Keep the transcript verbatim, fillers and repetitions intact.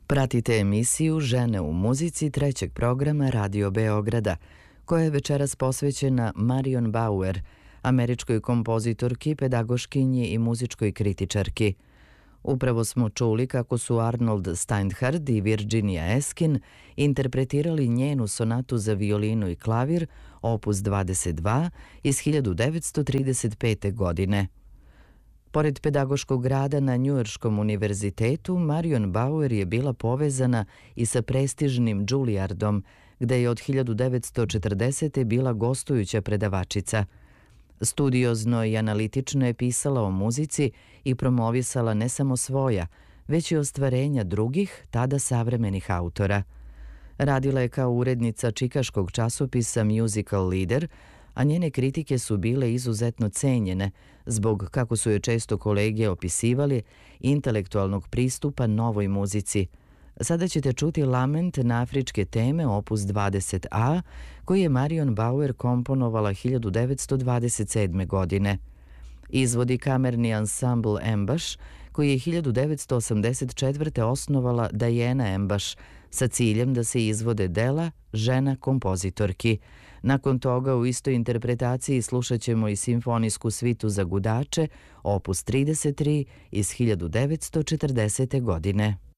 Pratite emisiju Žene u muzici trećeg programa Radio Beograda, koja je večeras posvećena Marion Bauer, američkoj kompozitorki, pedagoškinji i muzičkoj kritičarki. Upravo smo čuli kako su Arnold Steinhardt i Virginia Eskin interpretirali njenu sonatu za violinu i klavir, opus dvadeset dva, iz hiljadu devetsto trideset pete. godine. Pored pedagoškog rada na Njujorškom univerzitetu, Marion Bauer je bila povezana i sa prestižnim Juilliardom, gde je od hiljadu devetsto četrdesete. bila gostujuća predavačica. Studiozno i analitično je pisala o muzici i promovisala ne samo svoja, već i ostvarenja drugih, tada savremenih autora. Radila je kao urednica čikaškog časopisa Musical Leader, a njene kritike su bile izuzetno cenjene zbog, kako su je često kolege opisivali, intelektualnog pristupa novoj muzici. Sada ćete čuti lament na afričke teme opus dvadeset a, koji je Marion Bauer komponovala hiljadu devetsto dvadeset sedme. godine. Izvodi kamerni ansambl Embaš, koji je hiljadu devetsto osamdeset četvrte. osnovala Diana Embaš sa ciljem da se izvode dela žena kompozitorki. Nakon toga u istoj interpretaciji slušat ćemo i simfonijsku svitu za gudače, opus trideset tri iz hiljadu devetsto četrdesete. godine.